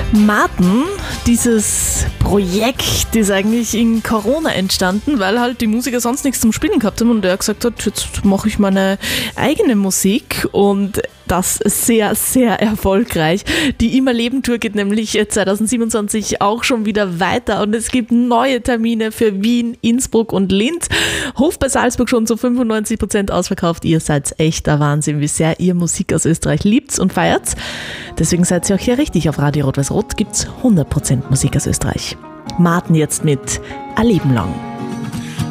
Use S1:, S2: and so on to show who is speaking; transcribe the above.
S1: Martin, dieses Projekt ist eigentlich in Corona entstanden, weil halt die Musiker sonst nichts zum Spielen gehabt haben und er gesagt hat, jetzt mache ich meine eigene Musik und das sehr, sehr erfolgreich. Die Immer Leben Tour geht nämlich 2027 auch schon wieder weiter und es gibt neue Termine für Wien, Innsbruck und Linz. Hof bei Salzburg schon zu 95% ausverkauft. Ihr seid echt der Wahnsinn, wie sehr ihr Musik aus Österreich liebt und feiert. Deswegen seid ihr auch hier richtig. Auf Radio Rot-Weiß-Rot gibt's 100% Musik aus Österreich. Martin jetzt mit Ein Leben lang.